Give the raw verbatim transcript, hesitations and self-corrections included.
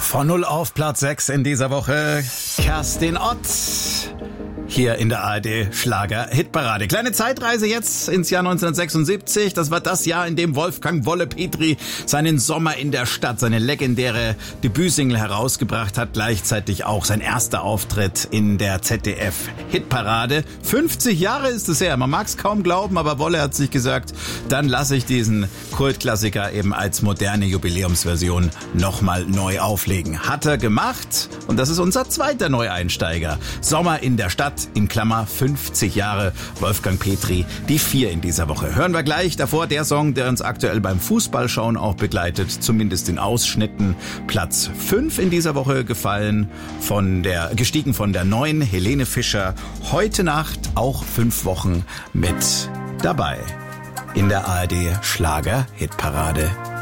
Von null auf Platz sechs in dieser Woche Kerstin Ott. Hier in der A R D Schlager Hitparade. Kleine Zeitreise jetzt ins Jahr neunzehnhundertsechsundsiebzig. Das war das Jahr, in dem Wolfgang Wolle Petri seinen Sommer in der Stadt, seine legendäre Debütsingle herausgebracht hat. Gleichzeitig auch sein erster Auftritt in der Z D F Hitparade. fünfzig Jahre ist es her. Man mag es kaum glauben, aber Wolle hat sich gesagt, dann lasse ich diesen Kultklassiker eben als moderne Jubiläumsversion nochmal neu auflegen. Hat er gemacht und das ist unser zweiter Neueinsteiger. Sommer in der Stadt. In Klammer fünfzig Jahre Wolfgang Petri, die vier in dieser Woche. Hören wir gleich. Davor der Song, der uns aktuell beim Fußballschauen auch begleitet, zumindest in Ausschnitten. Platz fünf in dieser Woche gefallen, von der gestiegen von der neuen Helene Fischer. Heute Nacht auch fünf Wochen mit dabei in der A R D Schlager Hitparade.